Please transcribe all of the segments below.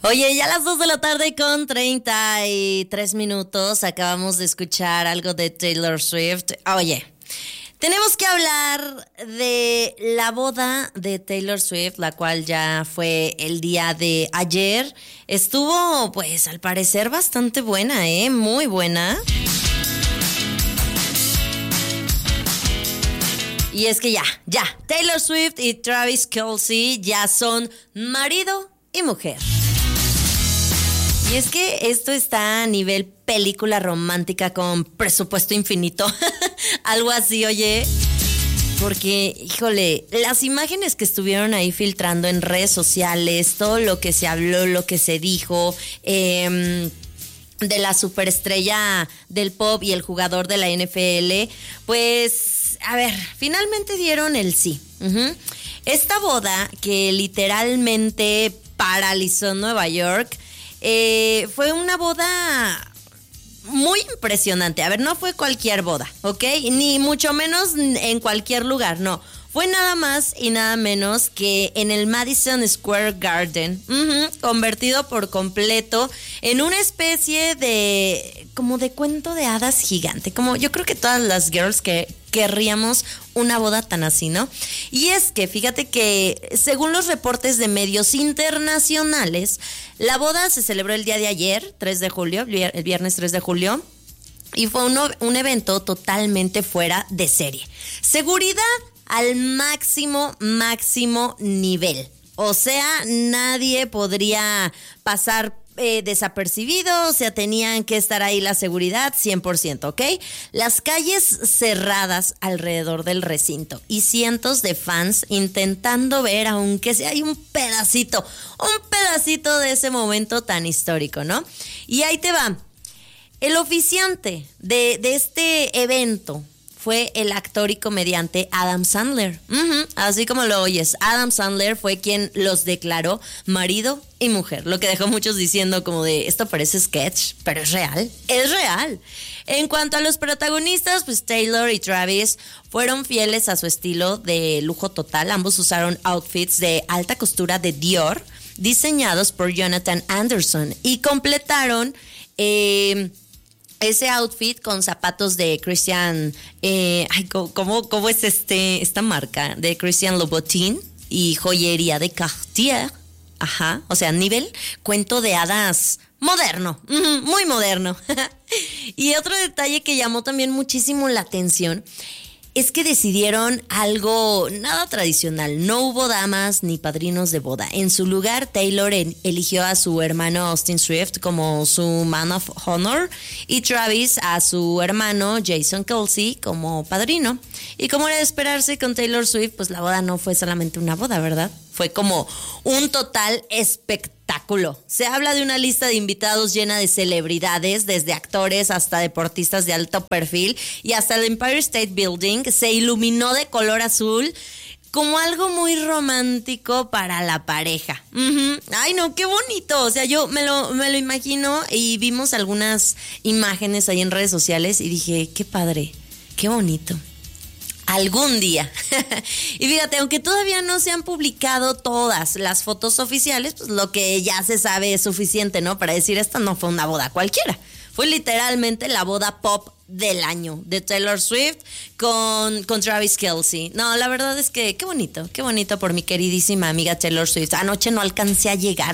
Oye, ya a las 2 de la tarde con 33 minutos acabamos de escuchar algo de Taylor Swift. Oye, tenemos que hablar de la boda de Taylor Swift, la cual ya fue el día de ayer. Estuvo, pues, al parecer bastante buena, muy buena. Y es que ya, Taylor Swift y Travis Kelce ya son marido y mujer. Y es que esto está a nivel película romántica con presupuesto infinito. Algo así, oye. Porque, híjole, las imágenes que estuvieron ahí filtrando en redes sociales, todo lo que se habló, lo que se dijo, de la superestrella del pop y el jugador de la NFL, pues, a ver, finalmente dieron el sí. Esta boda que literalmente paralizó Nueva York, fue una boda muy impresionante. A ver, no fue cualquier boda, ¿ok? Ni mucho menos en cualquier lugar, no. Fue nada más y nada menos que en el Madison Square Garden, convertido por completo en una especie de, como de cuento de hadas gigante. Como yo creo que todas las girls que querríamos una boda tan así, ¿no? Y es que fíjate que según los reportes de medios internacionales, la boda se celebró el día de ayer, 3 de julio, el viernes 3 de julio, y fue un evento totalmente fuera de serie. Seguridad al máximo nivel. O sea, nadie podría pasar desapercibido, o sea, tenían que estar ahí la seguridad 100%, ¿ok? Las calles cerradas alrededor del recinto y cientos de fans intentando ver, aunque sea hay un pedacito de ese momento tan histórico, ¿no? Y ahí te va. El oficiante de este evento fue el actor y comediante Adam Sandler. Así como lo oyes, Adam Sandler fue quien los declaró marido y mujer, lo que dejó muchos diciendo como de, esto parece sketch, pero es real. En cuanto a los protagonistas, pues Taylor y Travis fueron fieles a su estilo de lujo total. Ambos usaron outfits de alta costura de Dior, diseñados por Jonathan Anderson, y completaron ese outfit con zapatos de Christian, ¿cómo es esta marca? De Christian Louboutin y joyería de Cartier. O sea, nivel cuento de hadas moderno, muy moderno. Y otro detalle que llamó también muchísimo la atención es que decidieron algo nada tradicional. No hubo damas ni padrinos de boda. En su lugar, Taylor eligió a su hermano Austin Swift como su man of honor y Travis a su hermano Jason Kelce como padrino. Y como era de esperarse con Taylor Swift, pues la boda no fue solamente una boda, ¿verdad? Fue como un total espectáculo. Se habla de una lista de invitados llena de celebridades, desde actores hasta deportistas de alto perfil, y hasta el Empire State Building se iluminó de color azul como algo muy romántico para la pareja. Ay, no, qué bonito. O sea, yo me lo imagino y vimos algunas imágenes ahí en redes sociales y dije, qué padre, qué bonito. Algún día. Y fíjate, aunque todavía no se han publicado todas las fotos oficiales, pues lo que ya se sabe es suficiente, ¿no? Para decir, esta no fue una boda cualquiera. Fue literalmente la boda pop del año de Taylor Swift con Travis Kelce. No, la verdad es que qué bonito por mi queridísima amiga Taylor Swift. Anoche no alcancé a llegar,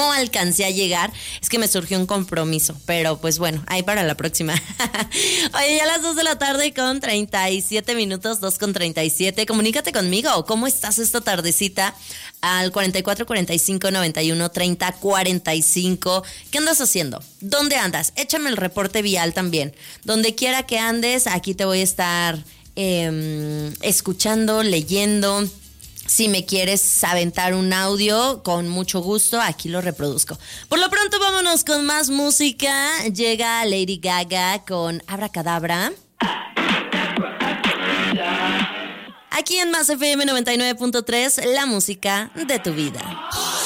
es que me surgió un compromiso, pero pues bueno, ahí para la próxima. Oye, ya a las 2 de la tarde con 37 minutos, 2:37, comunícate conmigo, ¿cómo estás esta tardecita? Al 44 45 91 30 45. ¿Qué andas haciendo? ¿Dónde andas? Échame el reporte vial también. Donde quiera que andes, aquí te voy a estar escuchando, leyendo. Si me quieres aventar un audio, con mucho gusto, aquí lo reproduzco. Por lo pronto, vámonos con más música. Llega Lady Gaga con Abracadabra. Aquí en Más FM 99.3, la música de tu vida.